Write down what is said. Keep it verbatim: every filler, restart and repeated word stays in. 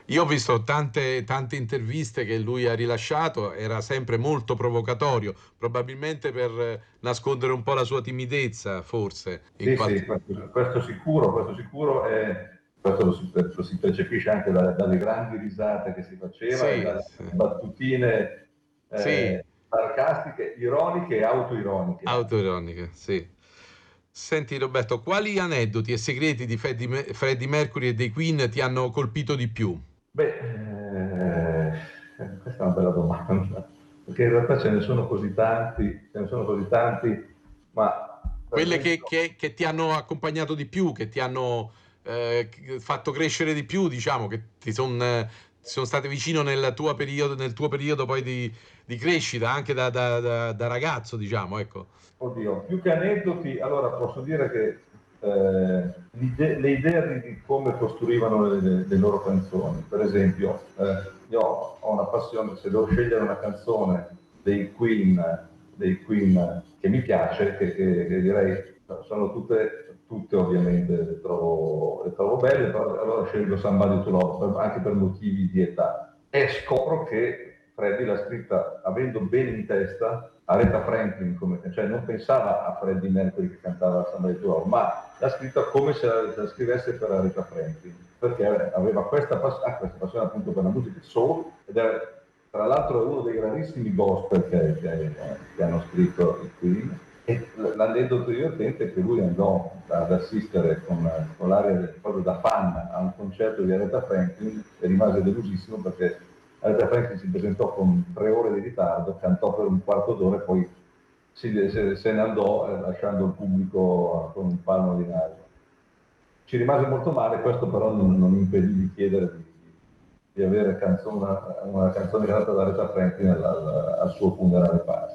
Io ho visto tante, tante interviste che lui ha rilasciato, era sempre molto provocatorio, probabilmente per eh, nascondere un po' la sua timidezza, forse, in Sì, sì, qualche... questo, questo sicuro, questo sicuro è, questo lo si, lo si percepisce anche da- dalle grandi risate che si faceva e Sì, dalle sì, battutine sì, eh, sarcastiche, ironiche e autoironiche anche. autoironica, sì. Senti Roberto, quali aneddoti e segreti di Freddie, Me- Freddie Mercury e dei Queen ti hanno colpito di più? Beh, eh, questa è una bella domanda, perché in realtà ce ne sono così tanti, ce ne sono così tanti, ma per Quelle che, esempio, che- che ti hanno accompagnato di più, che ti hanno eh, fatto crescere di più, diciamo, che ti son, sono state vicino nel tuo periodo, nel tuo periodo poi di, di crescita, anche da, da- da- da ragazzo, diciamo, ecco. oddio, più che aneddoti, allora posso dire che eh, l'ide- le idee di come costruivano le, le- le loro canzoni, per esempio, eh, io ho una passione, se devo scegliere una canzone dei Queen, dei Queen che mi piace, che, che- che direi sono tutte, tutte ovviamente le trovo, le trovo belle, però allora scelgo Somebody to Love, per- anche per motivi di età. E scopro che Freddie l'ha scritta avendo bene in testa Aretha Franklin, come, cioè non pensava a Freddie Mercury che cantava Somebody to Love, ma l'ha scritta come se la, se la scrivesse per Aretha Franklin, perché aveva questa, pass- ah, questa passione appunto per la musica soul, ed è tra l'altro è uno dei rarissimi gospel che, che, che hanno scritto i Queen. E l'aneddoto divertente è che lui andò ad assistere con, con l'aria proprio da fan a un concerto di Aretha Franklin e rimase delusissimo perché Aretha Franklin si presentò con tre ore di ritardo, cantò per un quarto d'ora e poi si, se, se ne andò eh, lasciando il pubblico con un palmo di naso. Ci rimase molto male, questo però non, non impedì di chiedere di, di avere canzone, una canzone cantata da Aretha Franklin al, al, al suo funerale pass.